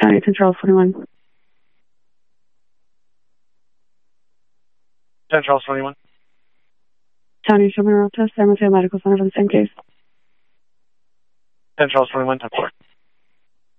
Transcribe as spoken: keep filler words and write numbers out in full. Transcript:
County ten Charles twenty-one. ten Charles twenty-one. County Sherman Road Test, San Mateo Medical Center for the same case. ten Charles twenty-one, ten four.